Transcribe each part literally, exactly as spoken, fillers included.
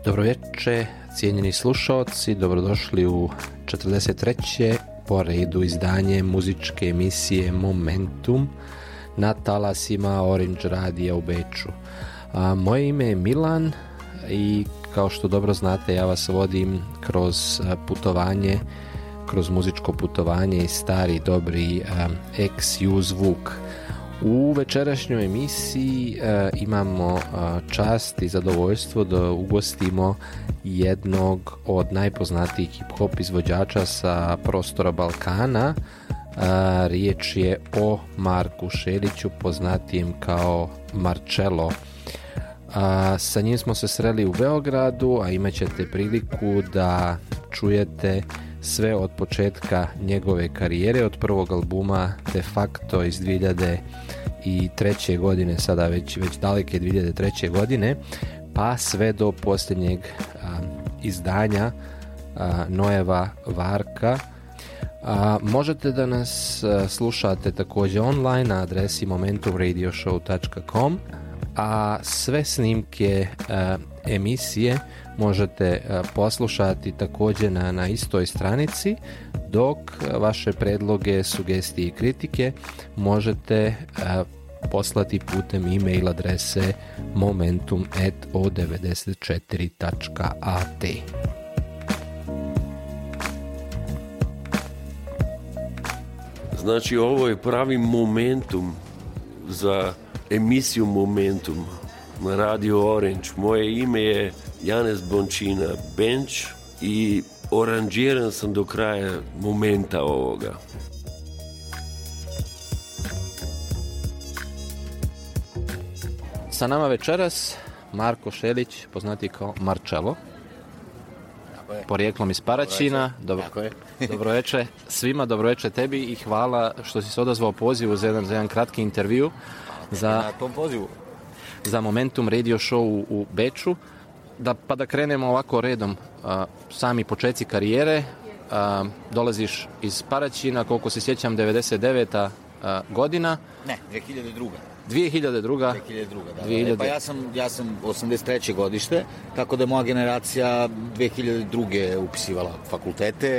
Dobro večer, cijenjeni slušalci, dobrodošli u četrdeset treće po redu izdanje muzičke emisije Momentum na talasima Orange Radija u Beču. A, moje ime je Milan i kao što dobro znate ja vas vodim kroz putovanje, kroz muzičko putovanje i stari dobri X U zvuk. U večerašnjoj emisiji e, imamo e, čast i zadovoljstvo da ugostimo jednog od najpoznatijih hip-hop izvođača sa prostora Balkana. E, riječ je o Marku Šeliću, poznatijem kao Marcello. A, sa njim smo se sreli u Beogradu, a imat ćete priliku da čujete sve od početka njegove karijere, od prvog albuma De facto iz dvije hiljade treće godine, sada već, već daleke dvije hiljade treće godine, pa sve do posljednjeg a, izdanja a, Nojeva Varka. A, možete da nas a, slušate također online na adresi momentum radio show dot com, a sve snimke a, emisije možete a, poslušati također na, na istoj stranici, dok vaše predloge, sugestije i kritike možete a, poslati putem e-mail adrese momentum at o devedeset četiri dot a t. Znači, ovo je pravi momentum za emisiju Momentum na Radio Orange. Moje ime je Janez Bončina Benč i oranžiran sam do kraja momenta ovoga. Sa nama večeras Marko Šelić, poznati kao Marcello, porijeklom iz Paraćina. Dobro, dobro večer svima, dobro večer tebi i hvala što si se odazvao pozivu za jedan, za jedan kratki intervju za, na tom pozivu za Momentum radio show u, u Beču. Da, pa da krenemo ovako redom, a, sami početci karijere, a, dolaziš iz Paraćina, koliko se sjećam, devedeset deveta a, godina. Ne, dvije hiljade druga. dvije hiljade druga. dvije hiljade druga, da. dvije hiljade... E, pa ja sam, ja sam osamdeset treće godište, tako da je moja generacija dvije hiljade druge upisivala fakultete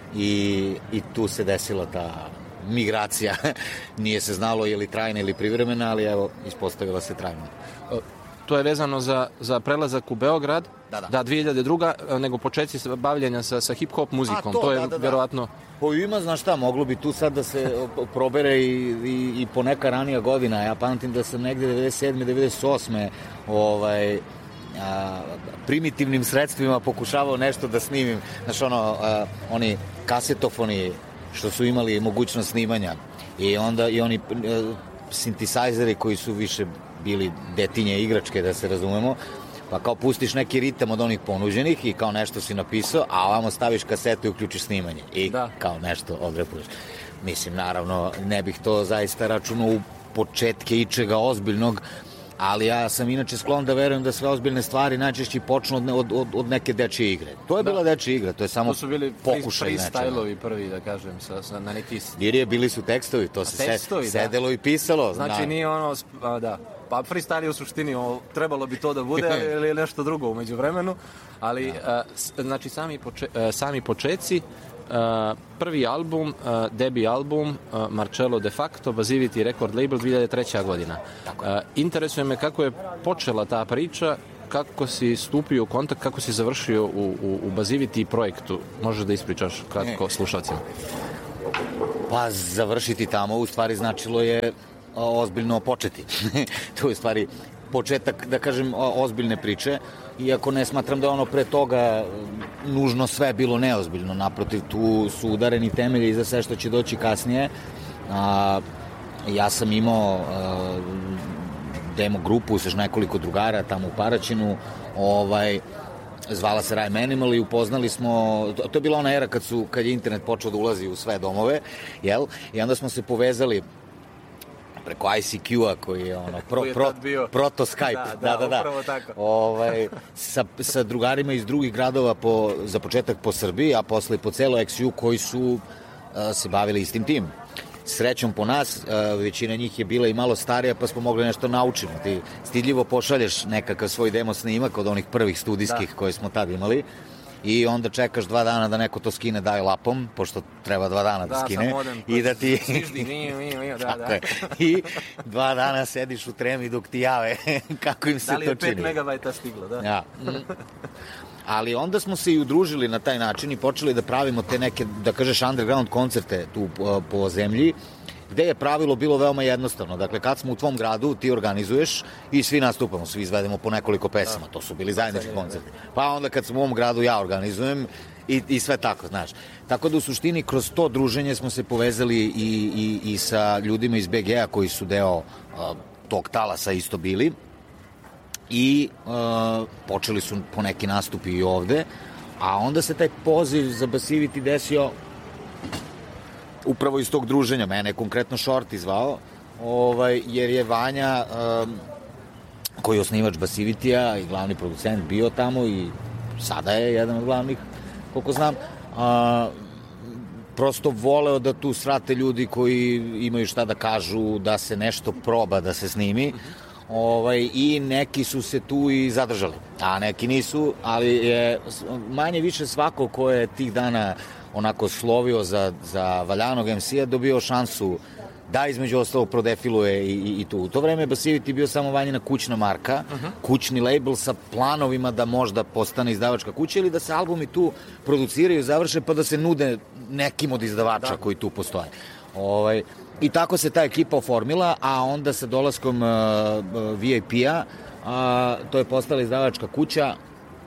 i, i tu se desila ta migracija. Nije se znalo je li trajna ili privremena, ali evo, ispostavila se trajna. To je vezano za, za prelazak u Beograd, da, da. da dvije hiljade druga, nego početci bavljenja sa, sa hip-hop muzikom. A, to, to je da, da, da. vjerovatno... Po ima, znaš šta, moglo bi tu sad da se probere i, i, i po neka ranija godina. Ja pamtim da sam negde devedeset sedme devedeset osme ovaj, a, primitivnim sredstvima pokušavao nešto da snimim. Znaš, ono, a, oni kasetofoni što su imali mogućnost snimanja i onda i oni a, sintisajzeri koji su više bili detinje igračke, da se razumemo, pa kao pustiš neki ritam od onih ponuđenih i kao nešto si napisao, a ovamo staviš kasetu i uključiš snimanje i da. Kao nešto odrepuješ. Mislim, naravno, ne bih to zaista računao u početke ičega ozbiljnog, ali ja sam inače sklon da verujem da sve ozbiljne stvari najčešće počnu od, od, od, od neke dečije igre. To je da. bila dečija igra, to je samo pokušaj. To su bili freestylovi prvi, da kažem, sa, sa, na neki... Dirije, bili su tekstovi, to se tekstovi, se, sedelo i pisalo. Znači da. Nije ono, a, da... Pa freestyle je u suštini, o, trebalo bi to da bude ili nešto drugo umeđu vremenu, ali a, s, znači sami, poče, a, sami početci, a, prvi album, a, debi album a, Marcello De facto, Basivity Record Label dvije hiljade treća godina. A, interesuje me kako je počela ta priča, kako si stupio u kontakt, kako si završio u, u, u Basivity projektu. Možeš da ispričaš kratko slušalcima? Pa završiti tamo u stvari značilo je ozbiljno početi. To je u stvari početak, da kažem, ozbiljne priče, iako ne smatram da ono pre toga nužno sve bilo neozbiljno. Naprotiv, tu su udareni temelji za sve što će doći kasnije. A, ja sam imao a, demo grupu sa nekoliko drugara tamo u Paraćinu, ovaj, zvala se Rhyme Animal i upoznali smo, to, to je bila ona era kad, su, kad je internet počeo da ulazi u sve domove, jel? I onda smo se povezali preko I C Q-a koji je ono pro, pro, proto Skype, da, da, da, da. Ovaj, sa, sa drugarima iz drugih gradova po, za početak po Srbiji, a posle po celo X U koji su uh, se bavili istim tim. srećom po nas, većina njih je bila i malo starija, pa smo mogli nešto naučiti. Ti stidljivo pošalješ nekakav svoj demo snimak od onih prvih studijskih da. koje smo tad imali i onda čekaš dva dana da neko to skine daj lapom, pošto treba dva dana da, da skine modem, i da ti sviždi, nije, nije, nije, da, da. i dva dana sediš u tremi dok ti jave kako im se to čini. Da li je pet megabajta stiglo, da? Ja. Ali onda smo se i udružili na taj način i počeli da pravimo te neke, da kažeš, underground koncerte tu po, po zemlji, gde je pravilo bilo veoma jednostavno. Dakle, kad smo u tvom gradu, ti organizuješ i svi nastupamo, svi izvedemo po nekoliko pesama. To su bili zajednički koncerti. Pa onda kad smo u ovom gradu, ja organizujem i, i sve tako, znaš. Tako da u suštini kroz to druženje smo se povezali i, i, i sa ljudima iz be ge a koji su deo uh, tog talasa isto bili. I uh, počeli su po neki nastupi i ovde, a onda se taj poziv za Basivity desio upravo iz tog druženja. Mene je konkretno Shorty zvao, ovaj, jer je Vanja, um, koji je osnivač Basivity-a i glavni producent, bio tamo i sada je jedan od glavnih, koliko znam, uh, prosto voleo da tu srate ljudi koji imaju šta da kažu, da se nešto proba, da se snimi. Ovaj, i neki su se tu i zadržali, a neki nisu, ali je manje više svako ko je tih dana onako slovio za, za valjanog em ce a dobio šansu da između ostalog prodefiluje i, i, i tu. U to vreme je Basivity bio samo Vanjina kućna marka, uh-huh. kućni label sa planovima da možda postane izdavačka kuća ili da se albumi tu produciraju, završe pa da se nude nekim od izdavača da. koji tu postoje. Ovaj, I tako se ta ekipa oformila, a onda sa dolaskom uh, vi aj pi-a, uh, to je postala izdavačka kuća,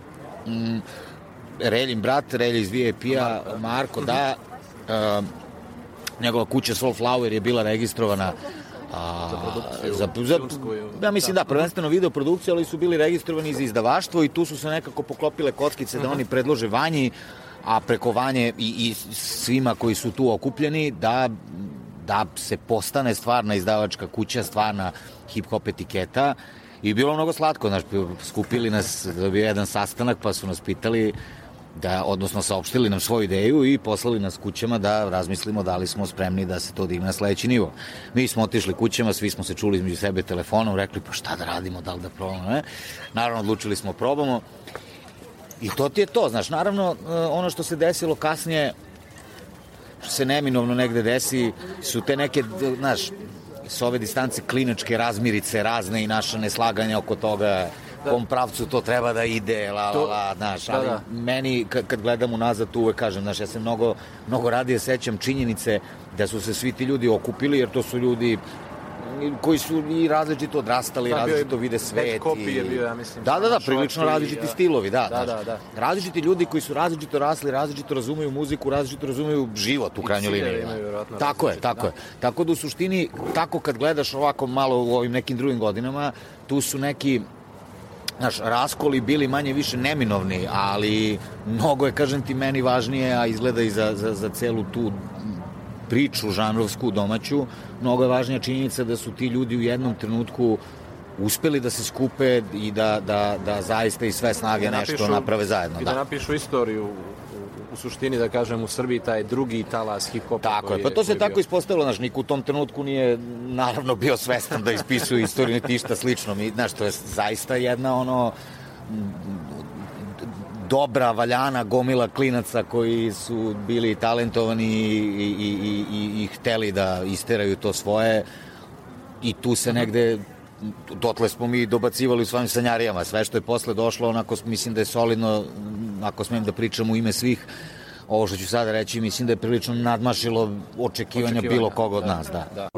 um, Reljin brat, Relja iz vi aj pi-a, Marko, Marko da, uh, njegova kuća Soulflower je bila registrovana a, za produkciju, za, za, ja mislim da, prvenstveno video produkciju, ali su bili registrovani za izdavaštvo i tu su se nekako poklopile kockice da oni predlože Vanji, a preko Vanje i, i svima koji su tu okupljeni da da se postane stvarna izdavačka kuća, stvarna hip-hop etiketa i bilo mnogo slatko, znaš, skupili nas, dobio jedan sastanak pa su nas pitali da, odnosno saopštili nam svoju ideju i poslali nas kućama da razmislimo da li smo spremni da se to digne na sledeći nivo. Mi smo otišli kućama, svi smo se čuli između sebe telefonom, rekli pa šta da radimo, da li da probamo, ne? Naravno, odlučili smo probamo i to ti je to, znaš, naravno, ono što se desilo kasnije, što se neminovno negde desi, su te neke, znaš, s ove distance klinačke razmirice razne i naša neslaganja oko toga, u kom pravcu to treba da ide, la, la, la, znaš, ali da, da. meni, kad, kad gledam unazad, uvek kažem, znaš, ja se mnogo, mnogo radije sećam činjenice da su se svi ti ljudi okupili, jer to su ljudi koji su i različito odrastali, da, različito vide svet. I... je bio, ja mislim. Da, da, da, prilično različiti i, stilovi, da, da, da, da. Različiti ljudi koji su različito rasli, različito razumeju muziku, različito razumeju život u krajnjoj liniji. Tako je, tako da. je. Tako da u suštini, tako kad gledaš ovako malo u ovim nekim drugim godinama, tu su neki znaš, raskoli bili manje više neminovni, ali mnogo je, kažem ti, meni važnije, a izgleda i za, za, za celu tu priču žanrovsku, domaću, mnogo je važnija činjenica da su ti ljudi u jednom trenutku uspeli da se skupe i da, da, da zaista i sve snage da napišu, nešto naprave zajedno. I da, da napišu istoriju u, u suštini, da kažem, u Srbiji taj drugi talas hip-hopa. Tako je, pa to se tako bio ispostavilo, znaš, niko u tom trenutku nije naravno bio svestan da ispisuje istoriju niti išta slično. Mi, znaš, to je zaista jedna ono dobra, valjana gomila klinaca koji su bili talentovani i, i, i, i, i hteli da isteraju to svoje i tu se negde dotle smo mi dobacivali u svojim sanjarijama. Sve što je posle došlo, onako mislim da je solidno, ako smijem da pričam u ime svih, ovo što ću sada reći, mislim da je prilično nadmašilo očekivanja, očekivanja bilo koga od da, nas. Da. Da.